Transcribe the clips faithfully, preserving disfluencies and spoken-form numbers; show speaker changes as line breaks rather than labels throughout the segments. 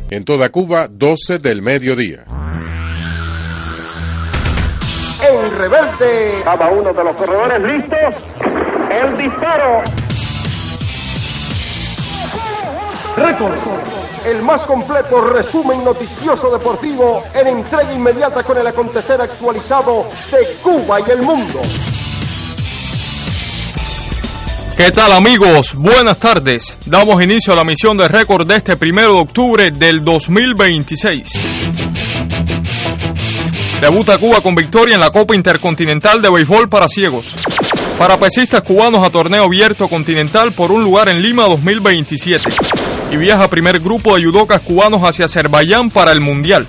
En toda Cuba, doce del mediodía.
En Rebelde, cada uno de los corredores listos, el disparo. Récord, el más completo resumen noticioso deportivo en entrega inmediata con el acontecer actualizado de Cuba y el mundo.
¿Qué tal, amigos? Buenas tardes. Damos inicio a la misión de Récord de este primero de octubre del dos mil veintiséis. Debuta Cuba con victoria en la Copa Intercontinental de Béisbol para Ciegos. Parapesistas cubanos a torneo abierto continental por un lugar en Lima dos mil veintisiete. Y viaja primer grupo de yudocas cubanos hacia Azerbaiyán para el Mundial.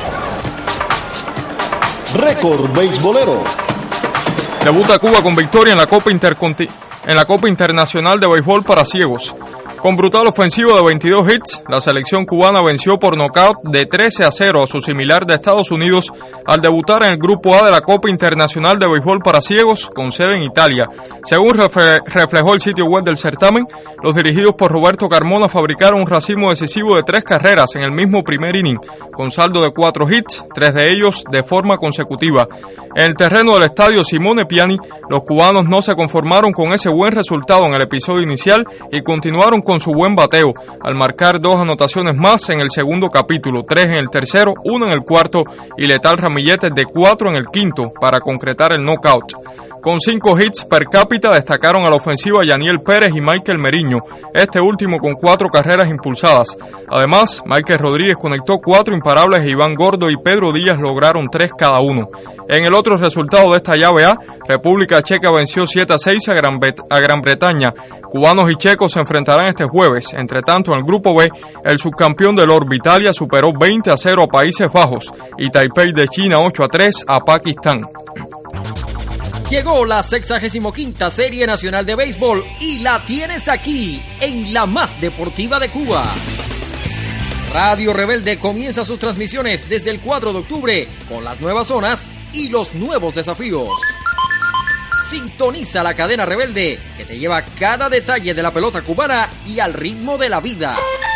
Récord beisbolero.
Debuta Cuba con victoria en la Copa Intercontinental. En la Copa Internacional de Béisbol para Ciegos. Con brutal ofensivo de veintidós hits, la selección cubana venció por nocaut de trece a cero a su similar de Estados Unidos al debutar en el Grupo A de la Copa Internacional de Béisbol para Ciegos, con sede en Italia. Según refle- reflejó el sitio web del certamen, los dirigidos por Roberto Carmona fabricaron un racimo decisivo de tres carreras en el mismo primer inning, con saldo de cuatro hits, tres de ellos de forma consecutiva. En el terreno del estadio Simone Piani, los cubanos no se conformaron con ese buen resultado en el episodio inicial y continuaron con su buen bateo, al marcar dos anotaciones más en el segundo capítulo, tres en el tercero, uno en el cuarto y letal ramillete de cuatro en el quinto para concretar el knockout. Con cinco hits per cápita destacaron a la ofensiva Yaniel Pérez y Michael Meriño, este último con cuatro carreras impulsadas. Además, Michael Rodríguez conectó cuatro imparables e Iván Gordo y Pedro Díaz lograron tres cada uno. En el otro resultado de esta llave A, República Checa venció siete a seis a Gran, Bet- a Gran Bretaña. Cubanos y checos se enfrentarán este jueves. Entre tanto, en el Grupo B, el subcampeón del Orbe Italia superó veinte a cero a Países Bajos y Taipei de China ocho a tres a Pakistán.
Llegó la sexagésima quinta Serie Nacional de Béisbol y la tienes aquí, en la más deportiva de Cuba. Radio Rebelde comienza sus transmisiones desde el cuatro de octubre con las nuevas zonas y los nuevos desafíos. Sintoniza la cadena Rebelde que te lleva cada detalle de la pelota cubana y al ritmo de la vida.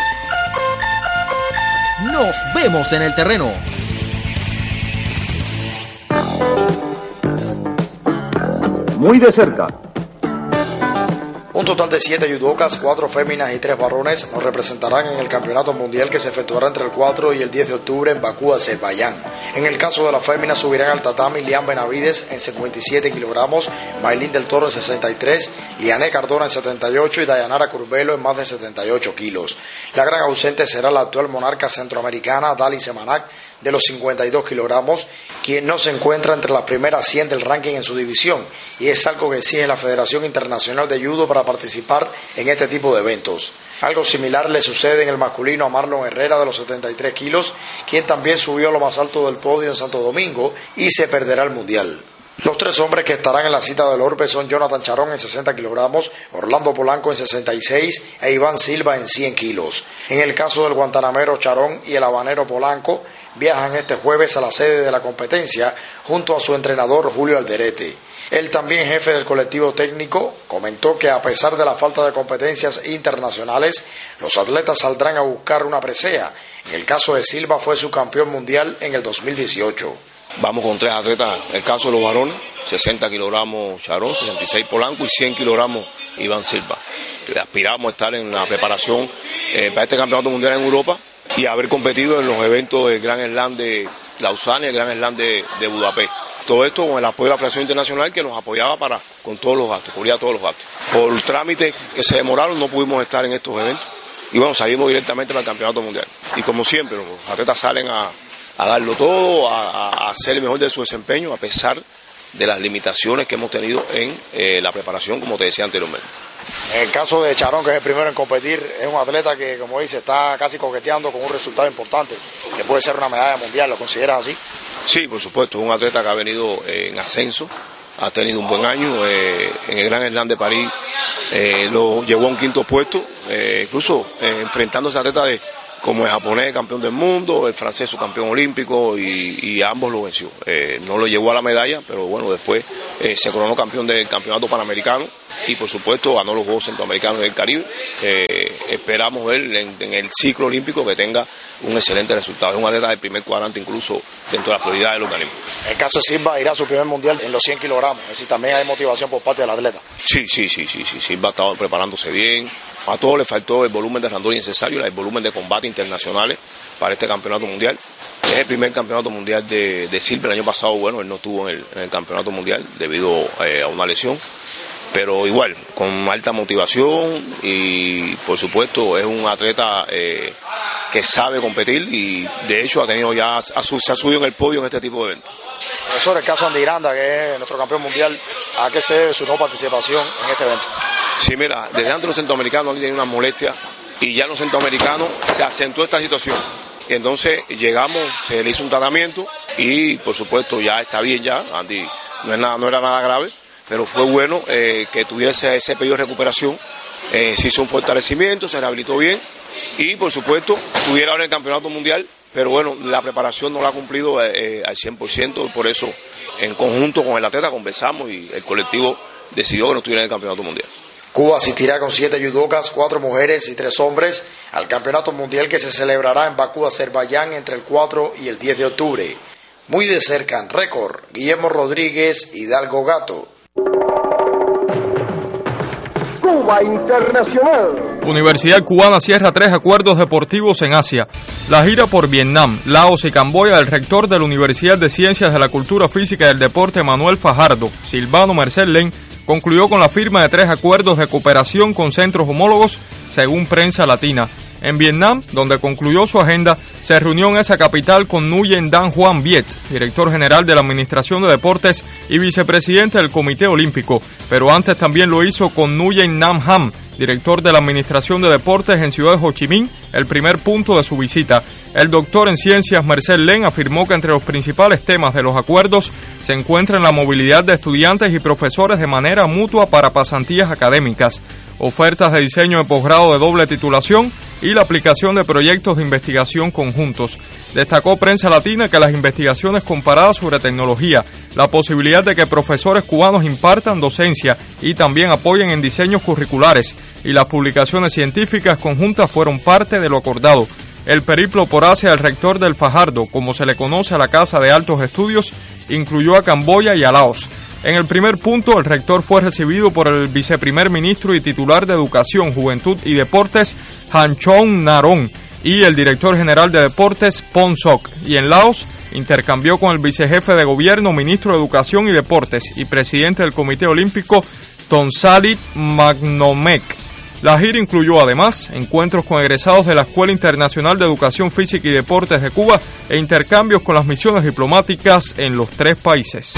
Nos vemos en el terreno.
Muy de cerca.
Un total de siete yudocas, cuatro féminas y tres varones nos representarán en el campeonato mundial que se efectuará entre el cuatro y el diez de octubre en Bakú, Azerbaiyán. En el caso de las féminas subirán al tatami Lian Benavides en cincuenta y siete kilogramos, Maylin del Toro en sesenta y tres, Liané Cardona en setenta y ocho y Dayanara Curbelo en más de setenta y ocho kilos. La gran ausente será la actual monarca centroamericana Dali Semanak de los cincuenta y dos kilogramos, quien no se encuentra entre las primeras cien del ranking en su división, y es algo que exige la Federación Internacional de Judo para participar en este tipo de eventos. Algo similar le sucede en el masculino a Marlon Herrera de los setenta y tres kilos, quien también subió a lo más alto del podio en Santo Domingo y se perderá el mundial. Los tres hombres que estarán en la cita del Orbe son Jonathan Charón en sesenta kilogramos, Orlando Polanco en sesenta y seis e Iván Silva en cien kilos. En el caso del guantanamero Charón y el habanero Polanco, viajan este jueves a la sede de la competencia junto a su entrenador Julio Alderete. El también jefe del colectivo técnico comentó que a pesar de la falta de competencias internacionales, los atletas saldrán a buscar una presea. En el caso de Silva fue subcampeón mundial en el dos mil dieciocho.
Vamos con tres atletas, en el caso de los varones, sesenta kilogramos Charón, sesenta y seis Polanco y cien kilogramos Iván Silva. Aspiramos a estar en la preparación eh, para este campeonato mundial en Europa y haber competido en los eventos del Gran Slam de Lausana y el Gran Slam de, de Budapest. Todo esto con el apoyo de la Federación Internacional que nos apoyaba para con todos los gastos, cubría todos los gastos. Por trámites que se demoraron no pudimos estar en estos eventos y bueno, salimos directamente para el Campeonato Mundial. Y como siempre, los atletas salen a, a darlo todo, a, a hacer el mejor de su desempeño a pesar de las limitaciones que hemos tenido en eh, la preparación, como te decía anteriormente.
En el caso de Charón, que es el primero en competir, es un atleta que, como dice, está casi coqueteando con un resultado importante, que puede ser una medalla mundial. ¿Lo consideras así?
Sí, por supuesto, es un atleta que ha venido eh, en ascenso, ha tenido un buen año, eh, en el Gran Slam de París eh, lo llevó a un quinto puesto, eh, incluso eh, enfrentándose a atletas de como el japonés campeón del mundo, el francés su campeón olímpico y, y ambos lo venció. Eh, no lo llevó a la medalla, pero bueno, después eh, se coronó campeón del campeonato panamericano y por supuesto ganó los Juegos Centroamericanos del Caribe. Eh, esperamos ver en, en el ciclo olímpico que tenga un excelente resultado. Es un atleta del primer cuadrante incluso dentro de las prioridades del organismo.
En el caso de Silva irá a su primer mundial en los cien kilogramos, es decir, también hay motivación por parte del atleta.
Sí, sí, sí, sí, sí, Silva ha estado preparándose bien. A todos le faltó el volumen de randoria necesario, el volumen de combate internacionales para este campeonato mundial. Es el primer campeonato mundial de, de Silva. El año pasado, bueno, él no estuvo en el, en el campeonato mundial debido eh, a una lesión. Pero igual, con alta motivación y por supuesto es un atleta eh, que sabe competir y de hecho ha tenido ya, ha, se ha subido en el podio en este tipo de eventos.
Profesor, el caso de Andy Granda, que es nuestro campeón mundial, ¿a qué se debe su no participación en este evento?
Sí, mira, desde antes los centroamericanos han tenido una molestia y ya en los centroamericanos se acentuó esta situación. Y entonces llegamos, se le hizo un tratamiento y por supuesto ya está bien ya, Andy no, es nada, no era nada grave. Pero fue bueno eh, que tuviese ese periodo de recuperación, eh, se hizo un fortalecimiento, se rehabilitó bien y por supuesto estuviera ahora en el campeonato mundial, pero bueno, la preparación no la ha cumplido eh, al cien por ciento, por eso en conjunto con el atleta conversamos y el colectivo decidió que no estuviera en el campeonato mundial.
Cuba asistirá con siete judocas, cuatro mujeres y tres hombres al campeonato mundial que se celebrará en Bakú, Azerbaiyán entre el cuatro y el diez de octubre. Muy de cerca en récord, Guillermo Rodríguez, Hidalgo Gato.
Cuba Internacional.
Universidad Cubana cierra tres acuerdos deportivos en Asia. La gira por Vietnam, Laos y Camboya del rector de la Universidad de Ciencias de la Cultura Física y del Deporte Manuel Fajardo, Silvano Merced Len, concluyó con la firma de tres acuerdos de cooperación con centros homólogos, según Prensa Latina. En Vietnam, donde concluyó su agenda, se reunió en esa capital con Nguyen Dan Huan Viet, director general de la Administración de Deportes y vicepresidente del Comité Olímpico, pero antes también lo hizo con Nguyen Nam Ham, director de la Administración de Deportes en Ciudad de Ho Chi Minh, el primer punto de su visita. El doctor en ciencias Merced Len afirmó que entre los principales temas de los acuerdos se encuentran la movilidad de estudiantes y profesores de manera mutua para pasantías académicas, ofertas de diseño de posgrado de doble titulación y la aplicación de proyectos de investigación conjuntos. Destacó Prensa Latina que las investigaciones comparadas sobre tecnología, la posibilidad de que profesores cubanos impartan docencia y también apoyen en diseños curriculares y las publicaciones científicas conjuntas fueron parte de lo acordado. El periplo por Asia del rector del Fajardo, como se le conoce a la Casa de Altos Estudios, incluyó a Camboya y a Laos. En el primer punto, el rector fue recibido por el viceprimer ministro y titular de Educación, Juventud y Deportes, Hanchong Narong, y el director general de Deportes, Pon Sok. Y en Laos, intercambió con el vicejefe de gobierno, ministro de Educación y Deportes y presidente del Comité Olímpico, Tonsalit Magnomek. La gira incluyó además encuentros con egresados de la Escuela Internacional de Educación Física y Deportes de Cuba e intercambios con las misiones diplomáticas en los tres países.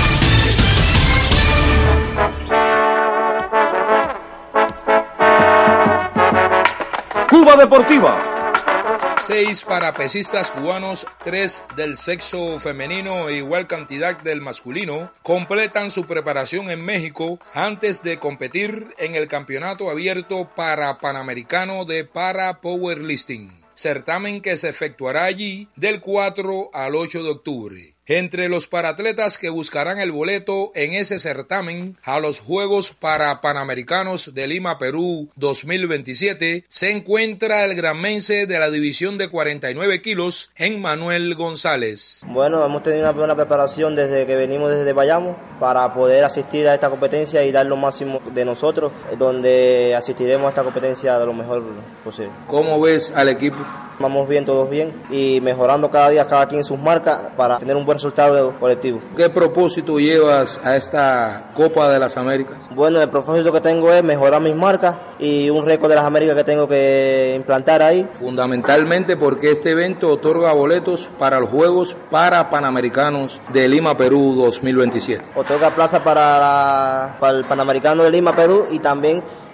Cuba Deportiva.
Seis parapesistas cubanos, tres del sexo femenino e igual cantidad del masculino, completan su preparación en México antes de competir en el Campeonato Abierto para Panamericano de Para Powerlifting, certamen que se efectuará allí del cuatro al ocho de octubre. Entre los paratletas que buscarán el boleto en ese certamen a los Juegos para Panamericanos de Lima, Perú dos mil veintisiete, se encuentra el granmense de la división de cuarenta y nueve kilos, Emmanuel González.
Bueno, hemos tenido una buena preparación desde que venimos desde Bayamo para poder asistir a esta competencia y dar lo máximo de nosotros, donde asistiremos a esta competencia de lo mejor posible.
¿Cómo ves al equipo?
Vamos bien, todos bien, y mejorando cada día, cada quien sus marcas para tener un buen resultado colectivo.
¿Qué propósito llevas a esta Copa de las Américas?
Bueno, el propósito que tengo es mejorar mis marcas y un récord de las Américas que tengo que implantar ahí.
Fundamentalmente porque este evento otorga boletos para los Juegos para Panamericanos de Lima, Perú dos mil veintisiete.
Otorga plaza para, la, para el Panamericano de Lima, Perú y también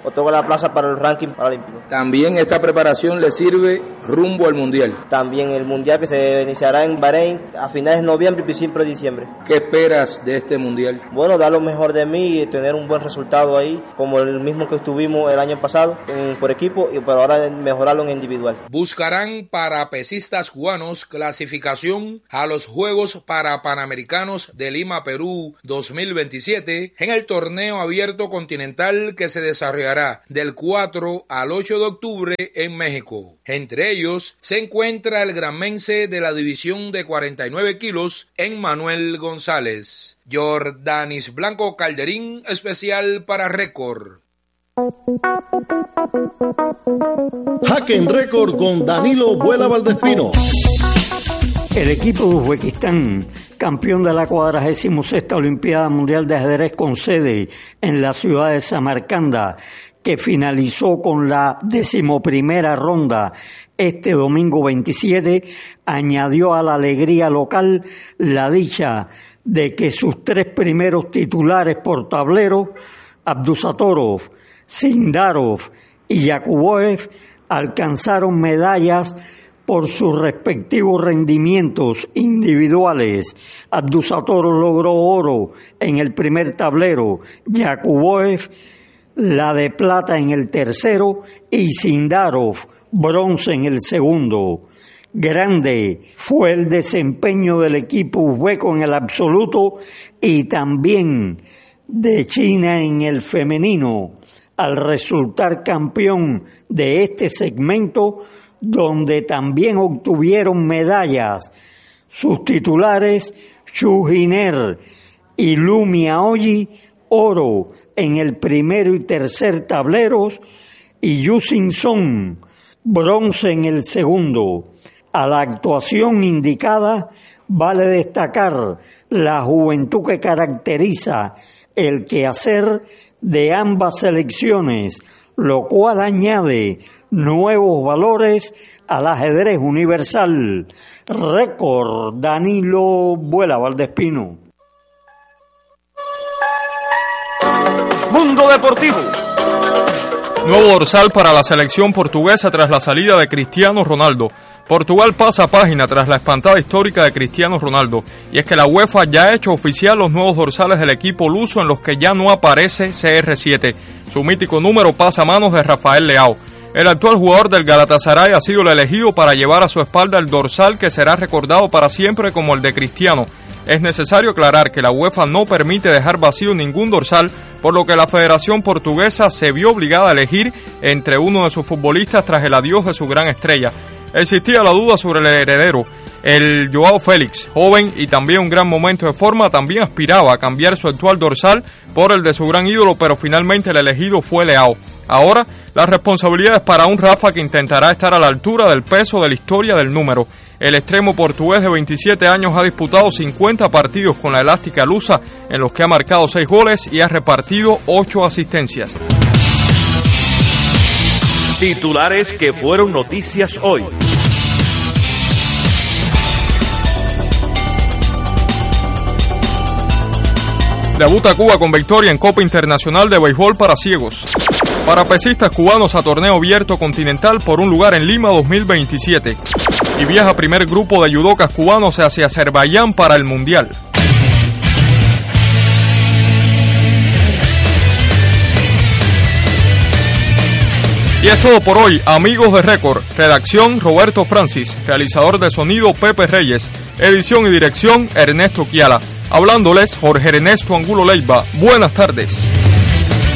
otorga la plaza para el ranking paralímpico.
También esta preparación le sirve rumbo al Mundial.
También el Mundial que se iniciará en Bahrein a finales de noviembre y principios de diciembre.
¿Qué esperas de este Mundial?
Bueno, dar lo mejor de mí y tener un buen resultado ahí, como el mismo que estuvimos el año pasado en, por equipo, y pero ahora mejorarlo en individual.
Buscarán para pesistas cubanos clasificación a los Juegos para Panamericanos de Lima, Perú dos mil veintisiete en el torneo abierto continental que se desarrollará del cuatro al ocho de octubre en México. Entre ellos se encuentra el granmense de la división de cuarenta y nueve kilos, Emmanuel González. Jordanis Blanco Calderín, especial para Récord.
Jaque en Récord con Danilo Vuela Valdespino.
El equipo de Uzbekistán, campeón de la cuadragésima sexta Olimpiada Mundial de Ajedrez con sede en la ciudad de Samarcanda, que finalizó con la decimoprimera ronda este domingo veintisiete, añadió a la alegría local la dicha de que sus tres primeros titulares por tablero, Abdusattorov, Sindarov y Yakuboev, alcanzaron medallas por sus respectivos rendimientos individuales. Abdusattorov logró oro en el primer tablero, Yakuboev la de plata en el tercero y Sindarov bronce en el segundo. Grande fue el desempeño del equipo uzbeco en el absoluto y también de China en el femenino, al resultar campeón de este segmento, donde también obtuvieron medallas sus titulares Xu Jiner y Lu Miaoyi, oro en el primero y tercer tableros, y Yu Sin-song, bronce en el segundo. A la actuación indicada vale destacar la juventud que caracteriza el quehacer de ambas selecciones, lo cual añade nuevos valores al ajedrez universal. Récord, Danilo Vuela Valdespino.
Mundo Deportivo.
Nuevo dorsal para la selección portuguesa tras la salida de Cristiano Ronaldo. Portugal pasa página tras la espantada histórica de Cristiano Ronaldo, y es que la UEFA ya ha hecho oficial los nuevos dorsales del equipo luso en los que ya no aparece C R siete. Su mítico número pasa a manos de Rafael Leao. El actual jugador del Galatasaray ha sido el elegido para llevar a su espalda el dorsal que será recordado para siempre como el de Cristiano. Es necesario aclarar que la UEFA no permite dejar vacío ningún dorsal, por lo que la Federación Portuguesa se vio obligada a elegir entre uno de sus futbolistas tras el adiós de su gran estrella. Existía la duda sobre el heredero. El Joao Félix, joven y también un gran momento de forma, también aspiraba a cambiar su actual dorsal por el de su gran ídolo, pero finalmente el elegido fue Leao. Ahora, la responsabilidad es para un Rafa que intentará estar a la altura del peso de la historia del número. El extremo portugués de veintisiete años ha disputado cincuenta partidos con la elástica lusa, en los que ha marcado seis goles y ha repartido ocho asistencias.
Titulares que fueron noticias hoy.
Debuta Cuba con victoria en Copa Internacional de Béisbol para Ciegos. Para pesistas cubanos a torneo abierto continental por un lugar en Lima dos mil veintisiete. Y viaja primer grupo de yudocas cubanos hacia Azerbaiyán para el Mundial. Y es todo por hoy, amigos de Récord. Redacción Roberto Francis, realizador de sonido Pepe Reyes, edición y dirección Ernesto Quiala. Hablándoles Jorge Ernesto Angulo Leiva. Buenas tardes.